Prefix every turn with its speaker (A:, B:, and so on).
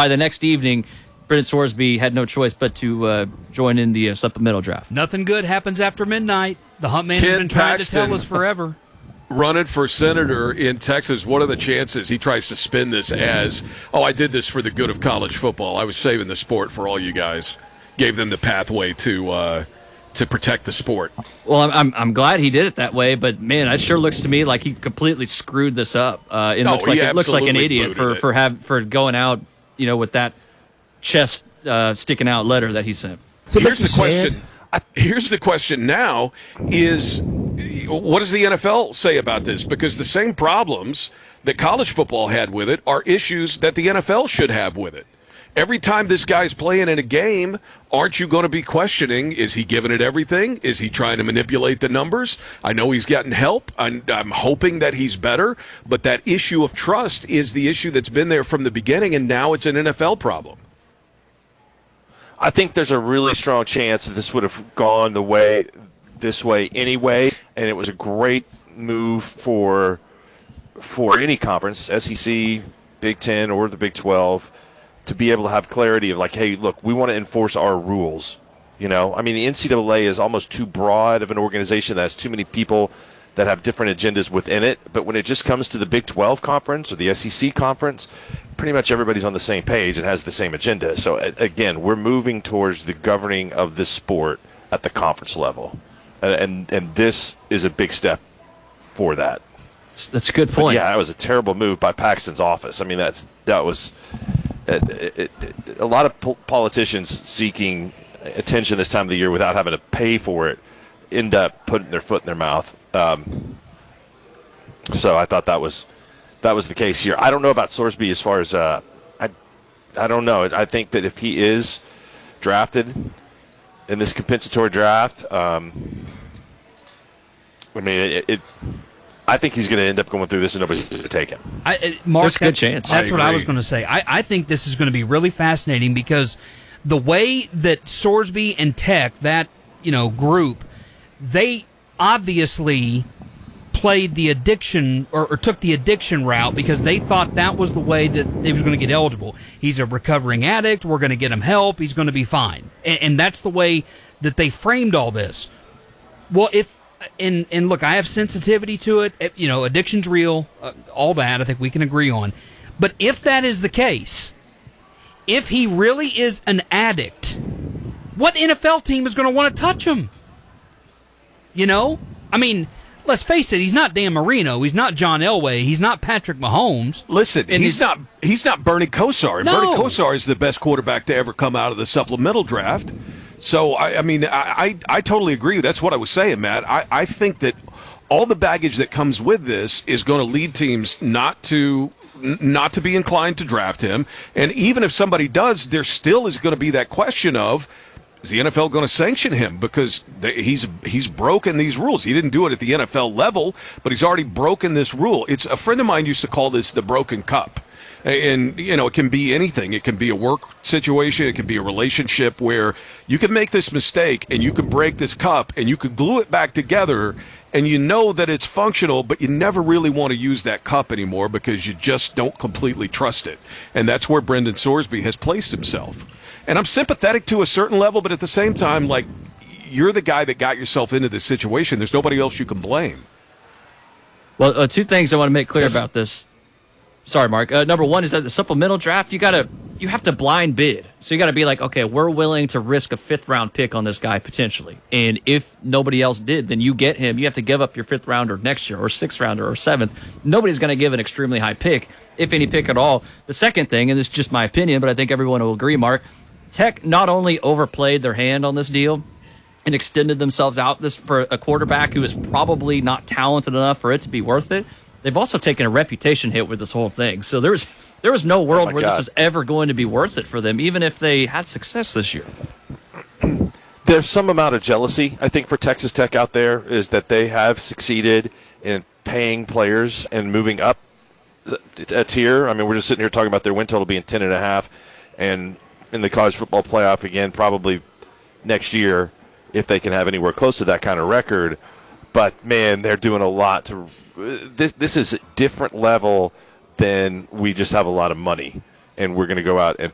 A: by the next evening, Brendan Sorsby had no choice but to join in the supplemental draft.
B: Nothing good happens after midnight. The Hunt Man has been trying to tell us forever.
C: Running for senator in Texas, what are the chances he tries to spin this as, I did this for the good of college football. I was saving the sport for all you guys. Gave them the pathway to protect the sport.
A: Well, I'm glad he did it that way, but man, it sure looks to me like he completely screwed this up. It looks like an idiot for going out, with that chest sticking out letter that he sent.
C: So here's the question. Here's the question now is, what does the NFL say about this? Because the same problems that college football had with it are issues that the NFL should have with it. Every time this guy's playing in a game, aren't you going to be questioning, is he giving it everything? Is he trying to manipulate the numbers? I know he's gotten help. I'm hoping that he's better, but that issue of trust is the issue that's been there from the beginning, and now it's an NFL problem.
D: I think there's a really strong chance that this would have gone this way anyway, and it was a great move for any conference, SEC, Big Ten, or the Big 12, to be able to have clarity of like, hey, look, we want to enforce our rules. The NCAA is almost too broad of an organization that has too many people that have different agendas within it. But when it just comes to the Big 12 conference or the SEC conference, pretty much everybody's on the same page and has the same agenda. So, again, we're moving towards the governing of this sport at the conference level. And this is a big step for that.
A: That's a good point.
D: But yeah, it was a terrible move by Paxton's office. I mean, that was a lot of politicians seeking attention this time of the year without having to pay for it end up putting their foot in their mouth. So I thought that was the case here. I don't know about Sorsby as far as I don't know. I think that if he is drafted in this compensatory draft, I think he's going to end up going through this and nobody's going to take him.
B: Mark,
A: there's a good chance.
B: That's what I was going to say. I think this is going to be really fascinating because the way that Sorsby and Tech, that group, they obviously played the addiction or took the addiction route because they thought that was the way that he was going to get eligible. He's a recovering addict. We're going to get him help. He's going to be fine. And that's the way that they framed all this. Well, and look, I have sensitivity to it. Addiction's real. All that I think we can agree on. But if that is the case, if he really is an addict, what NFL team is going to want to touch him? Let's face it, he's not Dan Marino. He's not John Elway. He's not Patrick Mahomes.
C: Listen, he's not Bernie Kosar.
B: No.
C: Bernie Kosar is the best quarterback to ever come out of the supplemental draft. So, I totally agree. That's what I was saying, Matt. I think that all the baggage that comes with this is going to lead teams not to be inclined to draft him. And even if somebody does, there still is going to be that question of, is the NFL going to sanction him? Because he's broken these rules. He didn't do it at the NFL level, but he's already broken this rule. It's a friend of mine used to call this the broken cup. And, it can be anything. It can be a work situation. It can be a relationship where you can make this mistake and you can break this cup and you could glue it back together and you know that it's functional, but you never really want to use that cup anymore because you just don't completely trust it. And that's where Brendan Sorsby has placed himself. And I'm sympathetic to a certain level, but at the same time, like, you're the guy that got yourself into this situation. There's nobody else you can blame.
A: Well, two things I want to make clear about this. Sorry, Mark. Number one is that the supplemental draft, you have to blind bid. So you got to be like, okay, we're willing to risk a 5th-round pick on this guy potentially. And if nobody else did, then you get him. You have to give up your 5th rounder next year or 6th rounder or 7th. Nobody's going to give an extremely high pick, if any pick at all. The second thing, and this is just my opinion, but I think everyone will agree, Mark, Tech not only overplayed their hand on this deal and extended themselves out for a quarterback who is probably not talented enough for it to be worth it, they've also taken a reputation hit with this whole thing. So there was no world where this was ever going to be worth it for them, even if they had success this year.
D: There's some amount of jealousy, I think, for Texas Tech out there, is that they have succeeded in paying players and moving up a tier. I mean, we're just sitting here talking about their win total being 10.5, and in the college football playoff again probably next year if they can have anywhere close to that kind of record. But, man, they're doing a lot to this is a different level than we just have a lot of money and we're going to go out and